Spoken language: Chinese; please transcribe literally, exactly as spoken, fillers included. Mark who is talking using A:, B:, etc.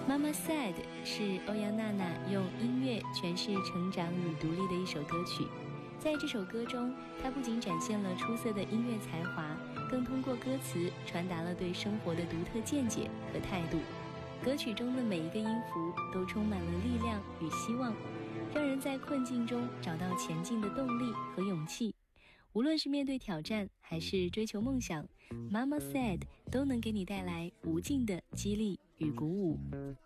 A: Mama Said 是欧阳娜娜用音乐诠释成长与独立的一首歌曲。在这首歌中，她不仅展现了出色的音乐才华，更通过歌词传达了对生活的独特见解和态度。歌曲中的每一个音符都充满了力量与希望，让人在困境中找到前进的动力和勇气。无论是面对挑战还是追求梦想， Mama Said 都能给你带来无尽的激励与鼓舞。